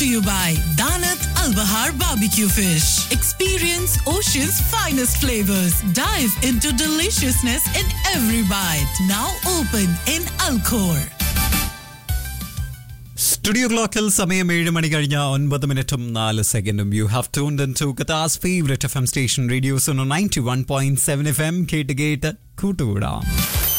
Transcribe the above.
to you by Danat Al Bahar Barbecue Fish. Experience Ocean's finest flavors. Dive into deliciousness in every bite. Now open in Alcor. Studio Clockil സമയം 7 മണി കഴിഞ്ഞ 9 മിനിറ്റും 4 സെക്കൻഡും. You have tuned into Qatar's favorite FM station, Radio Suno 91.7 FM. കേട്ട് കൂട്ടുകൂടാം.